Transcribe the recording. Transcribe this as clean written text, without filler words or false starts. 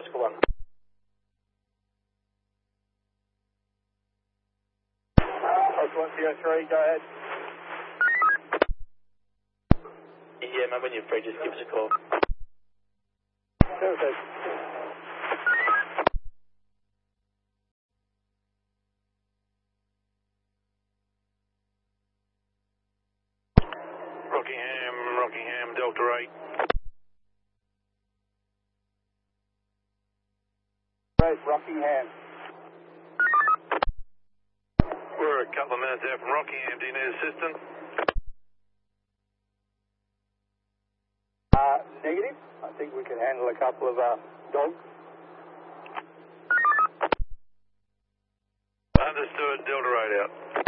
Oscar 1. Oscar 103, go ahead. Yeah, man, when you're free, just give us a call. Perfect. Rockingham, Delta 8. Great, Rockingham. We're a couple of minutes out from Rockingham. Do you need assistance? Negative. I think we can handle a couple of dogs. Understood, Delta 8 out.